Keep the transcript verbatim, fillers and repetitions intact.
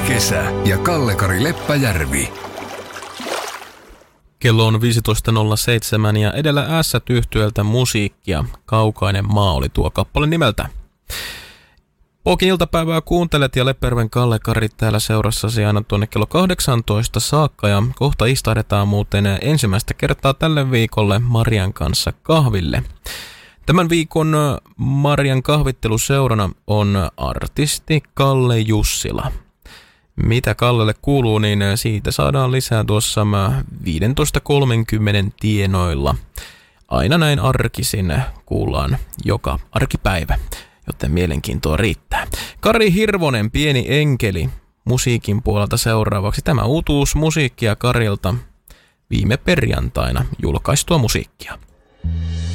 kesä ja Kalle-Kari Leppäjärvi. Kello on viisitoista nolla seitsemän ja edellä Ässät-yhtyöltä musiikkia. Kaukainen maa oli tuo kappale nimeltä. Pokin iltapäivää kuuntelet ja Leppäjärven Kalle-Kari täällä seurassasi aina tuonne kello kahdeksantoista saakka. Ja kohta istahdetaan muuten ensimmäistä kertaa tälle viikolle Marian kanssa kahville. Tämän viikon Marian kahvitteluseurana on artisti Kalle Jussila. Mitä Kallelle kuuluu, niin siitä saadaan lisää tuossa viisitoista kolmekymmentä tienoilla. Aina näin arkisin kuullaan joka arkipäivä, joten mielenkiintoa riittää. Kari Hirvonen, Pieni enkeli, musiikin puolelta seuraavaksi. Tämä uutuus musiikkia Karilta viime perjantaina julkaistua musiikkia.